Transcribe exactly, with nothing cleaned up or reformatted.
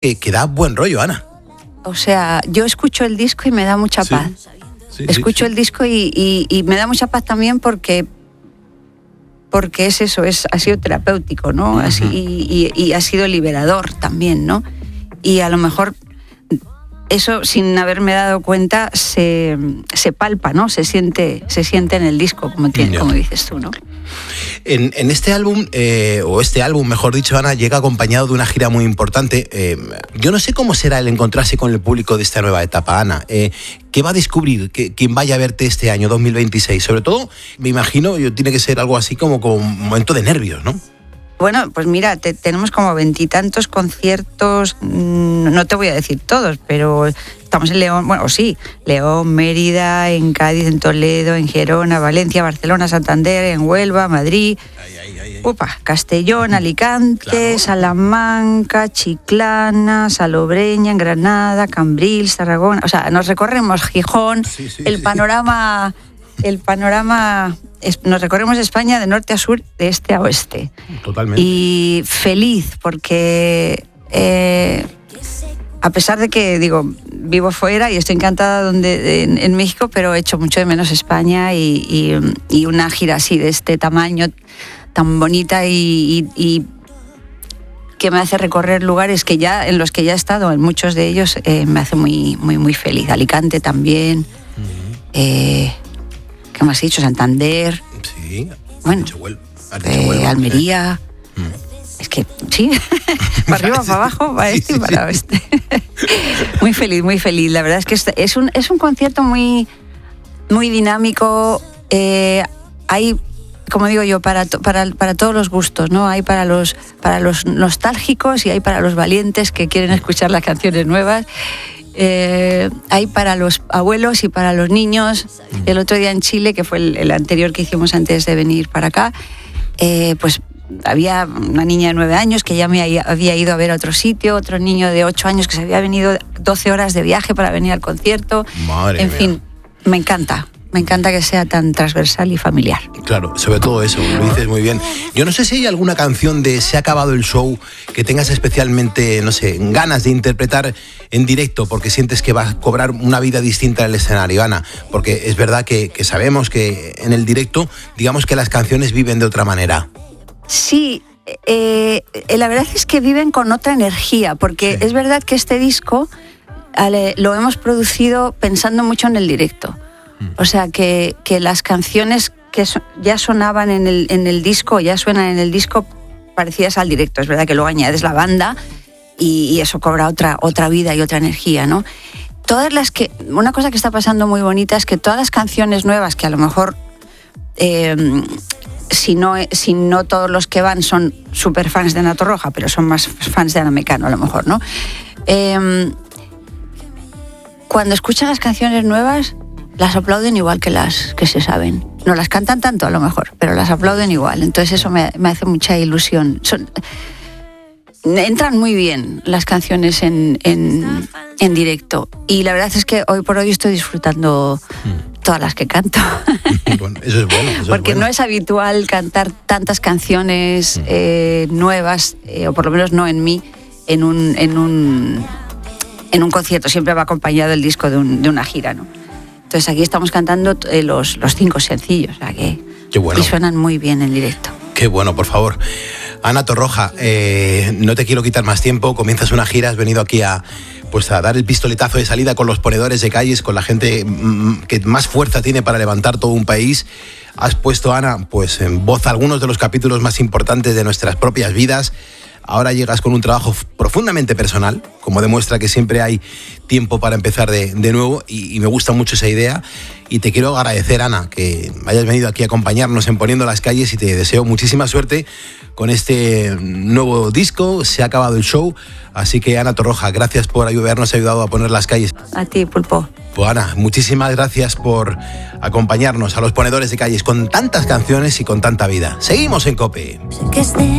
que, que da buen rollo, Ana. O sea, yo escucho el disco y me da mucha Sí. paz. Sí, escucho sí, sí. el disco y, y, y me da mucha paz también porque porque es eso, es, ha sido terapéutico, ¿no? Uh-huh. Así, y, y, y ha sido liberador también, ¿no? Y a lo mejor eso, sin haberme dado cuenta, se, se palpa, ¿no? Se siente, se siente en el disco, como, tiene, Yeah. como dices tú, ¿no? En, en este álbum, eh, o este álbum, mejor dicho, Ana, llega acompañado de una gira muy importante. Eh, yo no sé cómo será el encontrarse con el público de esta nueva etapa, Ana. Eh, ¿Qué va a descubrir que, quien vaya a verte este año, dos mil veintiséis? Sobre todo, me imagino, yo, tiene que ser algo así como, como un momento de nervios, ¿no? Bueno, pues mira, te, tenemos como veintitantos conciertos, mmm, no te voy a decir todos, pero estamos en León, bueno, sí, León, Mérida, en Cádiz, en Toledo, en Gerona, Valencia, Barcelona, Santander, en Huelva, Madrid, Ay, ay, ay, ay. Upa, Castellón, Alicante, Claro. Salamanca, Chiclana, Salobreña, en Granada, Cambrils, Tarragona, o sea, nos recorremos Gijón, Sí, sí, el sí. panorama, el panorama, es, nos recorremos España de norte a sur, de este a oeste. Totalmente. Y feliz porque eh, a pesar de que digo vivo fuera y estoy encantada donde en, en México, pero echo mucho de menos España y, y, y una gira así de este tamaño tan bonita y, y, y que me hace recorrer lugares que ya en los que ya he estado, en muchos de ellos, eh, me hace muy muy muy feliz. Alicante también. Uh-huh. eh, ¿Qué más he dicho? Santander. Sí. Bueno, Has dicho Huelva. Has dicho eh, Huelva, Almería. ¿eh? Es que, sí, para arriba, para abajo, para Sí, este y sí, para sí. oeste. Muy feliz, muy feliz. La verdad es que es- es un, es un concierto muy, muy dinámico. Eh, hay, como digo yo, para, to- para, para todos los gustos, ¿no? Hay para los, para los nostálgicos y hay para los valientes que quieren escuchar las canciones nuevas. Eh, hay para los abuelos y para los niños. El otro día en Chile, que fue el, el anterior que hicimos antes de venir para acá, eh, pues había una niña de nueve años que ya me había- había ido a ver a otro sitio, otro niño de ocho años que se había venido doce horas de viaje para venir al concierto. Madre en mía. fin, me encanta. Me encanta que sea tan transversal y familiar. Claro, sobre todo eso, lo dices muy bien. Yo no sé si hay alguna canción de Se ha acabado el show que tengas especialmente, no sé, ganas de interpretar en directo porque sientes que va a cobrar una vida distinta en el escenario, Ana. Porque es verdad que, que sabemos que en el directo, digamos que las canciones viven de otra manera. Sí, eh, eh, la verdad es que viven con otra energía, porque Sí. es verdad que este disco ale, lo hemos producido pensando mucho en el directo. O sea, que, que las canciones que so- ya sonaban en el, en el disco, ya suenan en el disco, parecidas al directo. Es verdad que luego añades la banda y, y eso cobra otra, otra vida y otra energía, ¿no? Todas las que... Una cosa que está pasando muy bonita es que todas las canciones nuevas, que a lo mejor... eh, si no, si no todos los que van son súper fans de Ana Torroja, pero son más fans de Ana Mecano, a lo mejor, ¿no? Eh, cuando escuchan las canciones nuevas, las aplauden igual que las que se saben. No las cantan tanto, a lo mejor, pero las aplauden igual. Entonces eso me, me hace mucha ilusión. Son, entran muy bien las canciones en, en, en directo. Y la verdad es que hoy por hoy estoy disfrutando todas las que canto. Bueno, eso es bueno. Eso Porque es bueno. no es habitual cantar tantas canciones eh, nuevas, eh, o por lo menos no en mí, en un, en un, en un concierto. Siempre va acompañado el disco de, un, de una gira, ¿no? Entonces aquí estamos cantando eh, los, los cinco sencillos, o sea que Qué bueno. y suenan muy bien en directo. Qué bueno, por favor. Ana Torroja, eh, no te quiero quitar más tiempo. Comienzas una gira, has venido aquí a, pues, a dar el pistoletazo de salida con los ponedores de calles, con la gente mm, que más fuerza tiene para levantar todo un país. Has puesto, Ana, pues en voz algunos de los capítulos más importantes de nuestras propias vidas. Ahora llegas con un trabajo profundamente personal, como demuestra que siempre hay tiempo para empezar de, de nuevo, y, y me gusta mucho esa idea. Y te quiero agradecer, Ana, que hayas venido aquí a acompañarnos en Poniendo las Calles, y te deseo muchísima suerte con este nuevo disco. Se ha acabado el show, así que, Ana Torroja, gracias por habernos ayudado a poner las calles. A ti, Pulpo. Pues, Ana, muchísimas gracias por acompañarnos a los ponedores de calles con tantas canciones y con tanta vida. Seguimos en COPE. Que esté